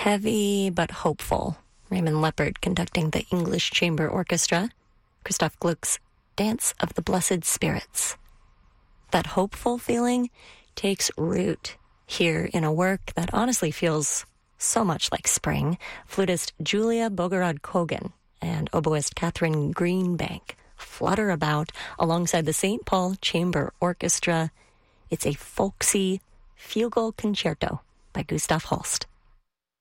Heavy but hopeful. Raymond Leppard conducting the English Chamber Orchestra. Christoph Gluck's Dance of the Blessed Spirits. That hopeful feeling takes root here in a work that honestly feels so much like spring. Flutist Julia Bogorod-Kogan and oboist Catherine Greenbank flutter about alongside the St. Paul Chamber Orchestra. It's a folksy fugal concerto by Gustav Holst.